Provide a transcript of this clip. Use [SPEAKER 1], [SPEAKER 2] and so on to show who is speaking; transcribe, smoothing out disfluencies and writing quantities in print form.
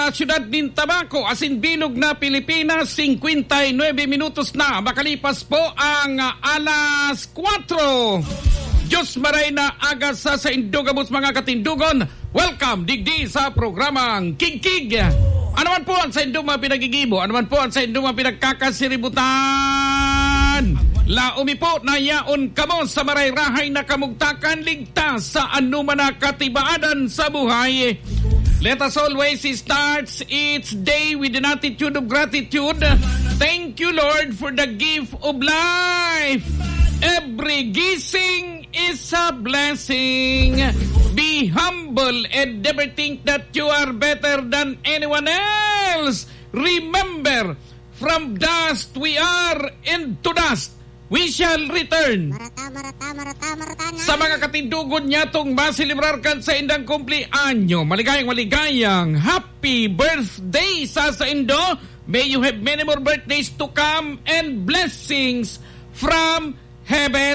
[SPEAKER 1] sa siyudad ng Tabaco, Asinbilog na Pilipinas, 59 minutos na. Makalipas po ang alas 4. Diyos maray na aga sa Indugabos mga katindugon. Welcome digdi sa programang Kig-Kig. Ano man po ang sa indong mga pinagigibo, ano man po ang sa indong mga pinagkakasiributan. Laumi po na yaon kamo sa marayrahay na kamugtakan, ligtas sa anuman na katibaadan sa buhay. Let us always start each day with an attitude of gratitude. Thank you, Lord, for the gift of life. Every gising is a blessing. Be humble and never think that you are better than anyone else. Remember, from dust we are, into dust we shall return. Marata. Sa mga katindugon niya itong masilibrarkan sa indang kumplianyo. Maligayang happy birthday sa Indo. May you have many more birthdays to come and blessings from heaven.